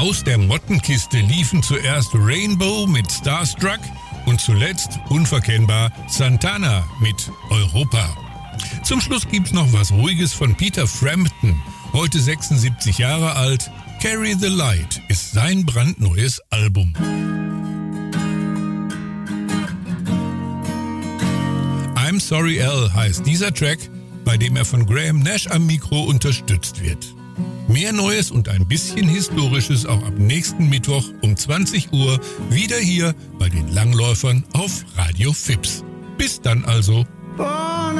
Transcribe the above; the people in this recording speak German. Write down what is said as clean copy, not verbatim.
Aus der Mottenkiste liefen zuerst Rainbow mit Starstruck und zuletzt unverkennbar Santana mit Europa. Zum Schluss gibt's noch was Ruhiges von Peter Frampton, heute 76 Jahre alt. Carry the Light ist sein brandneues Album. I'm Sorry Al heißt dieser Track, bei dem er von Graham Nash am Mikro unterstützt wird. Mehr Neues und ein bisschen Historisches auch ab nächsten Mittwoch um 20 Uhr wieder hier bei den Langläufern auf Radio Fips. Bis dann also.